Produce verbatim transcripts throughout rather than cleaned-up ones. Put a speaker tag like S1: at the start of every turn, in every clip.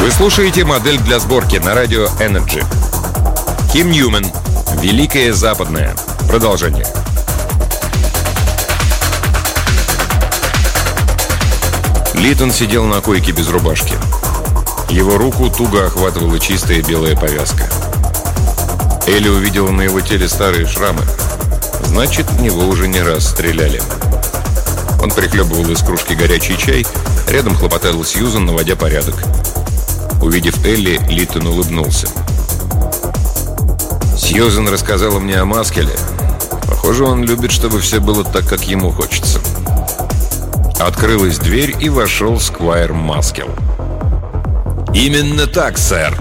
S1: Вы слушаете «Модель для сборки» на радио Energy. Ким Ньюман. «Великая Западная». Продолжение. Литон сидел на койке без рубашки. Его руку туго охватывала чистая белая повязка. Элли увидела на его теле старые шрамы. Значит, в него уже не раз стреляли. Он прихлебывал из кружки горячий чай. Рядом хлопотала Сьюзан, наводя порядок. Увидев Элли, Литон улыбнулся. Сьюзан рассказала мне о Маскеле. Похоже, он любит, чтобы все было так, как ему хочется. Открылась дверь, и вошел сквайр Маскел. «Именно так, сэр!»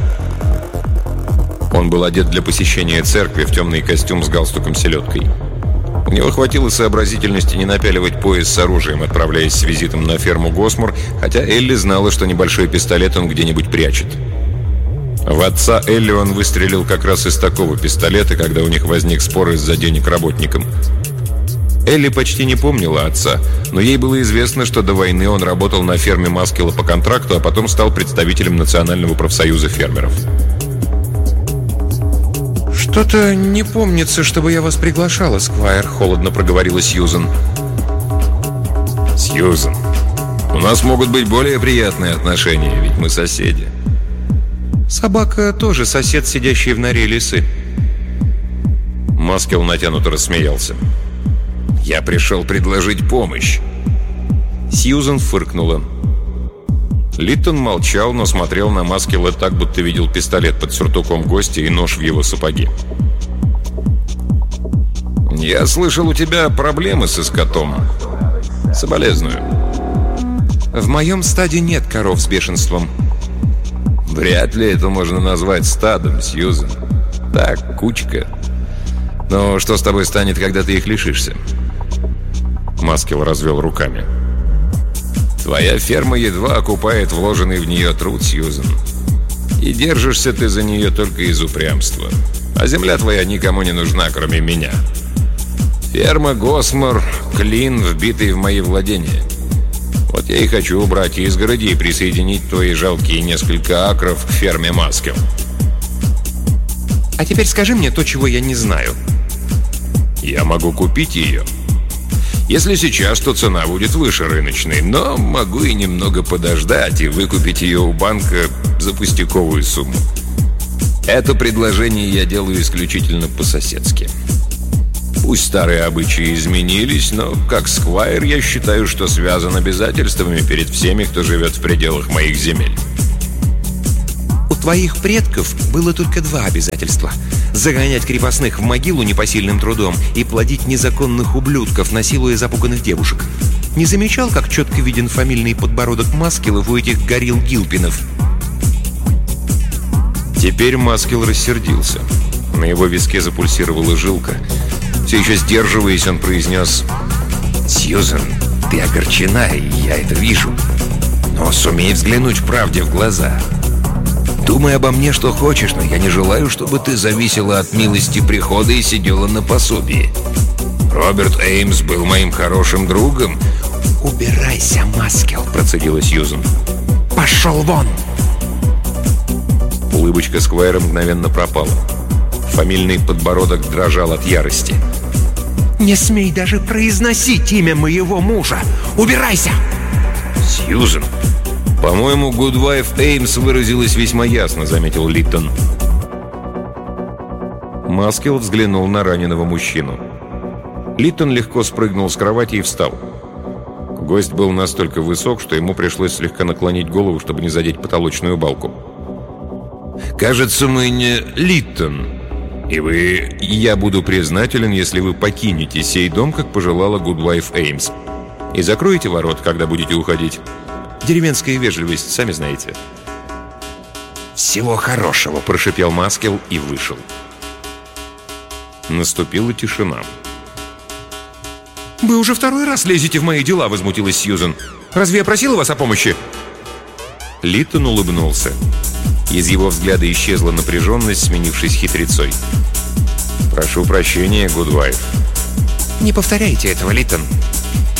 S1: Он был одет для посещения церкви в темный костюм с галстуком-селедкой. У него хватило сообразительности не напяливать пояс с оружием, отправляясь с визитом на ферму Госмор, хотя Элли знала, что небольшой пистолет он где-нибудь прячет. В отца Элли он выстрелил как раз из такого пистолета, когда у них возник спор из-за денег работникам. Элли почти не помнила отца, но ей было известно, что до войны он работал на ферме Маскела по контракту, а потом стал представителем Национального профсоюза фермеров. «Что-то не помнится, чтобы я вас приглашала, сквайр», — холодно проговорила Сьюзан. «Сьюзан, у нас могут быть более приятные отношения, ведь мы соседи». «Собака тоже сосед, сидящий в норе лисы». Маскел натянуто рассмеялся. «Я пришел предложить помощь». Сьюзан фыркнула. Литон молчал, но смотрел на Маскела так, будто видел пистолет под сюртуком гостя и нож в его сапоге. «Я слышал, у тебя проблемы со скотом. Соболезную». «В моем стаде нет коров с бешенством». «Вряд ли это можно назвать стадом, Сьюзан. Так, кучка. Но что с тобой станет, когда ты их лишишься?» Маскел развел руками. «Твоя ферма едва окупает вложенный в нее труд, Сьюзан. И держишься ты за нее только из упрямства. А земля твоя никому не нужна, кроме меня. Ферма Госмор — клин, вбитый в мои владения. Вот я и хочу убрать изгороди и присоединить твои жалкие несколько акров к ферме Маскел». «А теперь скажи мне то, чего я не знаю». «Я могу купить ее. Если сейчас, то цена будет выше рыночной, но могу и немного подождать и выкупить ее у банка за пустяковую сумму. Это предложение я делаю исключительно по-соседски. Пусть старые обычаи изменились, но как сквайр я считаю, что связан обязательствами перед всеми, кто живет в пределах моих земель».
S2: «У твоих предков было только два обязательства: загонять крепостных в могилу непосильным трудом и плодить незаконных ублюдков, насилуя запуганных девушек. Не замечал, как четко виден фамильный подбородок Маскелов у этих горилл Гилпинов?»
S1: Теперь Маскел рассердился. На его виске запульсировала жилка. Все еще сдерживаясь, он произнес: «Сьюзан, ты огорчена, и я это вижу. Но сумей взглянуть правде в глаза. Думай обо мне, что хочешь, но я не желаю, чтобы ты зависела от милости прихода и сидела на пособии. Роберт Эймс был моим хорошим другом».
S2: «Убирайся, Маскел», — процедила Сьюзан. «Пошел вон!»
S1: Улыбочка сквайра мгновенно пропала. Фамильный подбородок дрожал от ярости.
S2: «Не смей даже произносить имя моего мужа! Убирайся!»
S1: «Сьюзан, по-моему, Гудвайф Эймс выразилась весьма ясно», — заметил Литтон. Маскел взглянул на раненого мужчину. Литтон легко спрыгнул с кровати и встал. Гость был настолько высок, что ему пришлось слегка наклонить голову, чтобы не задеть потолочную балку. «Кажется, мы не Литтон. И вы... Я буду признателен, если вы покинете сей дом, как пожелала Гудвайф Эймс. И закроете ворот, когда будете уходить. Деревенская вежливость, сами знаете».
S2: «Всего хорошего», — прошипел Маскел и вышел.
S1: Наступила тишина.
S2: «Вы уже второй раз лезете в мои дела», — возмутилась Сьюзан. «Разве я просила вас о помощи?»
S1: Литтон улыбнулся. Из его взгляда исчезла напряженность, сменившись хитрецой. «Прошу прощения, Гудвайф».
S2: «Не повторяйте этого, Литтон.